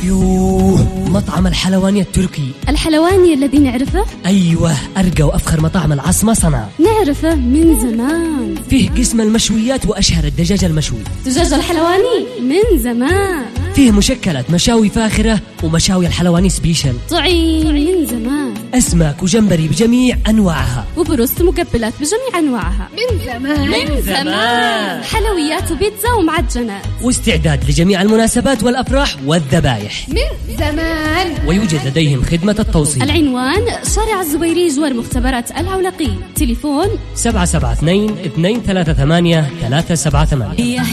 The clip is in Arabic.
يوه، مطعم الحلواني التركي. الحلواني الذي نعرفه؟ أيوة، أرقى وأفخر مطاعم العاصمة صنعاء. نعرفه من زمان. فيه قسم المشويات وأشهر الدجاج المشوي. دجاج الحلواني من زمان. فيه مشكلات مشاوي فاخرة ومشاوي الحلواني سبيشل. طعيم من زمان. أسماك وجمبري بجميع أنواعها. وبروست مقبلات بجميع أنواعها. من زمان. حلويات وبيتزا ومعجنات. واستعداد لجميع المناسبات والأفراح والذبائح. من زمان. ويوجد لديهم خدمة التوصيل. العنوان شارع الزبيري جوار مختبرات العولقي. تليفون 772 238 378.